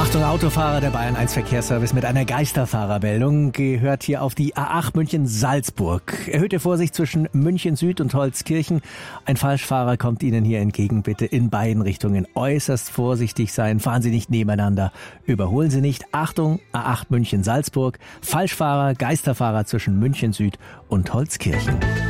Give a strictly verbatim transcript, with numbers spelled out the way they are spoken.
Achtung, Autofahrer, der Bayern eins Verkehrsservice mit einer Geisterfahrermeldung gehört hier auf die A acht München-Salzburg. Erhöhte Vorsicht zwischen München Süd und Holzkirchen. Ein Falschfahrer kommt Ihnen hier entgegen. Bitte in beiden Richtungen äußerst vorsichtig sein. Fahren Sie nicht nebeneinander. Überholen Sie nicht. Achtung, A acht München-Salzburg. Falschfahrer, Geisterfahrer zwischen München Süd und Holzkirchen.